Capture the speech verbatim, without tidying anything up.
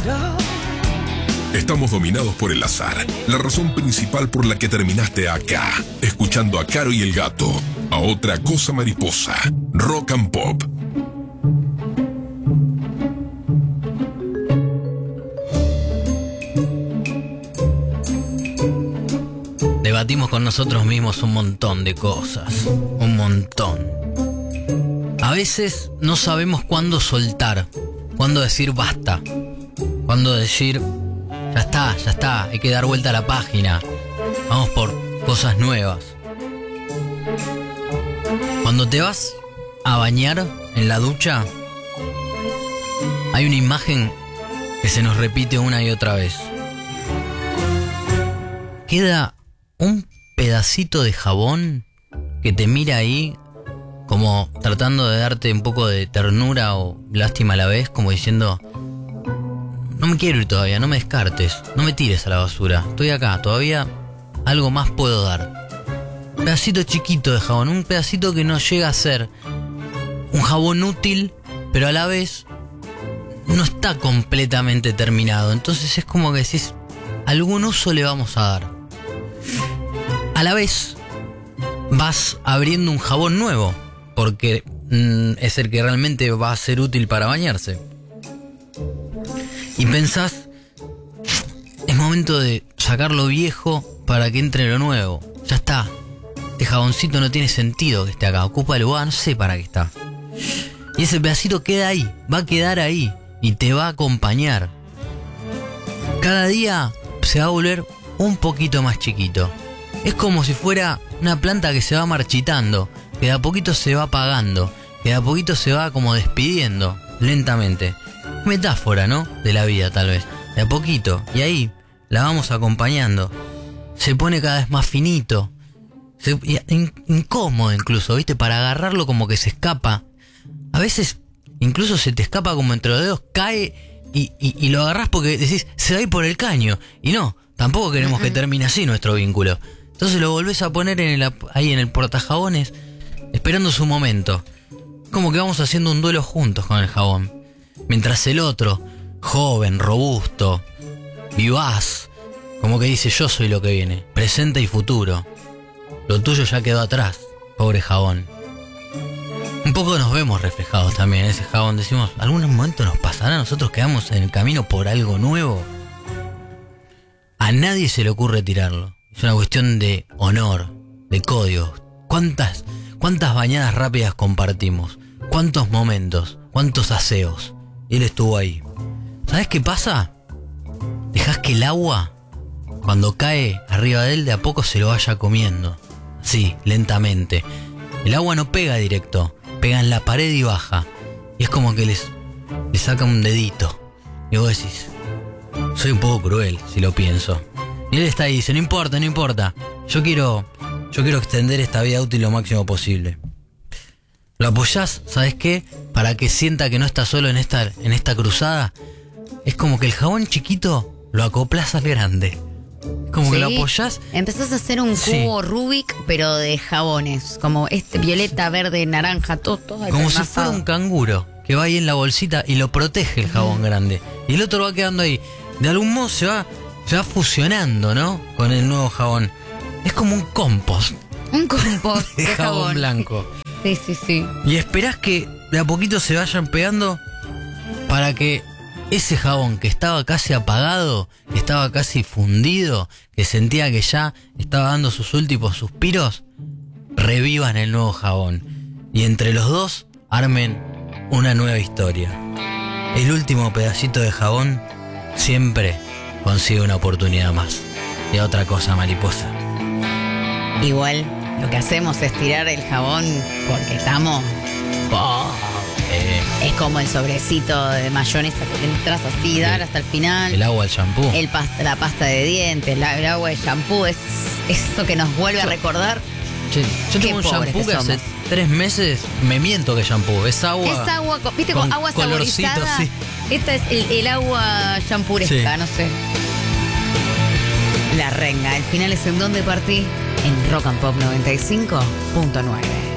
Estamos dominados por el azar, la razón principal por la que terminaste acá, escuchando a Caro y el Gato, a Otra Cosa Mariposa, Rock and Pop. Debatimos con nosotros mismos un montón de cosas, un montón. A veces no sabemos cuándo soltar, cuándo decir basta, cuándo decir ya está, ya está, hay que dar vuelta a la página, vamos por cosas nuevas. Cuando te vas a bañar en la ducha, hay una imagen que se nos repite una y otra vez. Queda un pedacito de jabón que te mira ahí como tratando de darte un poco de ternura o lástima a la vez, como diciendo: no me quiero ir todavía, no me descartes, no me tires a la basura, estoy acá, todavía algo más puedo dar. Un pedacito chiquito de jabón, un pedacito que no llega a ser un jabón útil, pero a la vez no está completamente terminado. Entonces es como que decís, algún uso le vamos a dar. A la vez vas abriendo un jabón nuevo, porque mm, es el que realmente va a ser útil para bañarse. Y pensás, es momento de sacar lo viejo para que entre lo nuevo. Ya está, este jaboncito no tiene sentido que esté acá, ocupa el lugar, no sé para qué está. Y ese pedacito queda ahí, va a quedar ahí y te va a acompañar. Cada día se va a volver un poquito más chiquito. Es como si fuera una planta que se va marchitando, que de a poquito se va apagando, que de a poquito se va como despidiendo, lentamente. Metáfora, ¿no? De la vida, tal vez. De a poquito. Y ahí la vamos acompañando. Se pone cada vez más finito. Se, in, incómodo incluso, ¿viste? Para agarrarlo como que se escapa. A veces incluso se te escapa como entre los dedos, cae y, y, y lo agarrás porque decís, se va a ir por el caño. Y no, tampoco queremos que termine así nuestro vínculo. Entonces lo volvés a poner en el, ahí en el portajabones, esperando su momento. Como que vamos haciendo un duelo juntos con el jabón. Mientras el otro, joven, robusto, vivaz, como que dice, yo soy lo que viene, presente y futuro. Lo tuyo ya quedó atrás, pobre jabón. Un poco nos vemos reflejados también en ese jabón. Decimos, ¿algún momento nos pasará? Nosotros quedamos en el camino por algo nuevo. A nadie se le ocurre tirarlo. Es una cuestión de honor, de códigos. ¿Cuántas, cuántas bañadas rápidas compartimos? ¿Cuántos momentos? ¿Cuántos aseos? Y él estuvo ahí. ¿Sabes qué pasa? Dejás que el agua, cuando cae arriba de él, de a poco se lo vaya comiendo. Sí, lentamente. El agua no pega directo, pega en la pared y baja. Y es como que les, les saca un dedito. Y vos decís, soy un poco cruel si lo pienso. Y él está ahí y dice, no importa, no importa. Yo quiero, yo quiero extender esta vida útil lo máximo posible. Lo apoyás, ¿sabes qué? Para que sienta que no está solo en esta, en esta cruzada. Es como que el jabón chiquito lo acoplás al grande. Como sí, que lo apoyás. Empezás a hacer un cubo sí. Rubik, pero de jabones. Como este violeta, verde, naranja, todo, todo. Como si fuera un canguro que va ahí en la bolsita y lo protege el jabón mm. grande. Y el otro va quedando ahí. De algún modo se va, se va fusionando, ¿no? Con el nuevo jabón. Es como un compost. Un compost de, de jabón, jabón blanco. Sí, sí, sí. Y esperás que de a poquito se vayan pegando para que ese jabón que estaba casi apagado, que estaba casi fundido, que sentía que ya estaba dando sus últimos suspiros, revivan el nuevo jabón. Y entre los dos armen una nueva historia. El último pedacito de jabón siempre consigue una oportunidad más. Y otra cosa, mariposa. Igual lo que hacemos es tirar el jabón porque estamos... Oh, eh. Es como el sobrecito de mayonesa que entras así, dar hasta el final. El agua, el shampoo. El pasta, la pasta de dientes, la, el agua, el shampoo. Es eso que nos vuelve yo, a recordar. Che, yo tengo un shampoo que, que hace tres meses me miento que shampoo. Es agua. Es agua, ¿viste? Con agua saborizada. Sí. Esta es el, el agua champuresca, sí. No sé. La renga. El final es en donde partí. En Rock and Pop noventa y cinco punto nueve.